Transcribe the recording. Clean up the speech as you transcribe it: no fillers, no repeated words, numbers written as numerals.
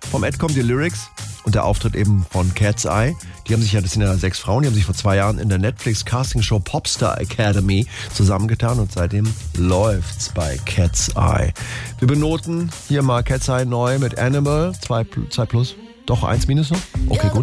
Vom Ed kommen die Lyrics und der Auftritt eben von Cat's Eye. Das sind ja 6 Frauen, die haben sich vor 2 Jahren in der Netflix-Casting-Show Popstar Academy zusammengetan und seitdem läuft's bei Cat's Eye. Wir benoten hier mal Cat's Eye neu mit Animal, 2 plus, doch 1 minus noch? Okay, gut.